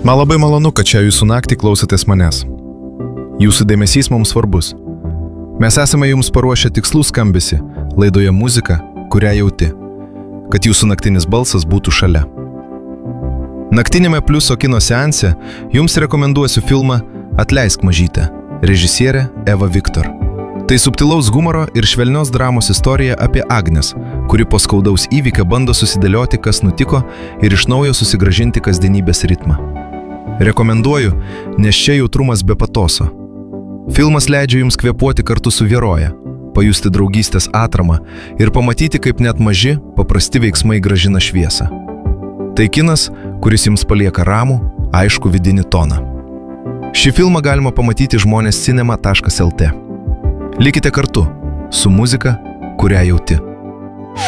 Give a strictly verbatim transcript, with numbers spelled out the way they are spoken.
Man labai malonu, kad čia jūsų naktį klausotės manęs. Jūsų dėmesys mums svarbus. Mes esame jums paruošę tikslų skambesį, laidoje muzika, kurią jauti, kad jūsų naktinis balsas būtų šalia. Naktinėme Pliuso kino seanse jums rekomenduosiu filmą Atleisk mažytę, režisierė Eva Viktor. Tai subtilaus humoro ir švelnios dramos istorija apie Agnes, kuri po skaudaus įvykio bando susidėlioti, kas nutiko ir iš naujo susigrąžinti kasdienybės ritmą. Rekomenduoju, nes čia jautrumas be patoso. Filmas leidžia jums kvėpuoti kartu su heroje, pajusti draugystės atramą ir pamatyti, kaip net maži, paprasti veiksmai grąžina šviesą. Tai kinas, kuris jums palieka ramų, aišku vidinį toną. Šį filmą galima pamatyti žmonės cinema taškas el tė. Likite kartu su muzika, kurią jauti.